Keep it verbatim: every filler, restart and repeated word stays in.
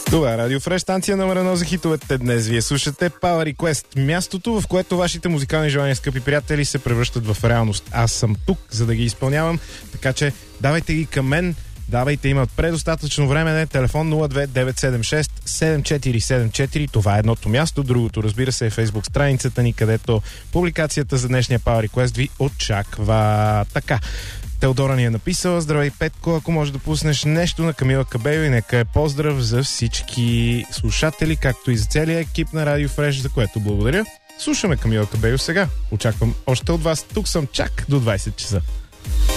Това е Радио Фреш, станция номер едно за хитовете. Днес вие слушате Power Request, мястото, в което вашите музикални желания, скъпи приятели, се превръщат в реалност. Аз съм тук, за да ги изпълнявам, така че давайте ги към мен, давайте, имат предостатъчно време. Не, телефон нула две девет седем шест седем четири седем четири. Това е едното място. Другото, разбира се, е Фейсбук страницата ни, където публикацията за днешния Power Request ви очаква. Така. Теодора ни е написала: здравей, Петко, ако може да пуснеш нещо на Камила Кабело, и нека е поздрав за всички слушатели, както и за целия екип на Радио Фреш, за което благодаря. Слушаме Камила Кабело сега. Очаквам още от вас. Тук съм чак до двайсет часа.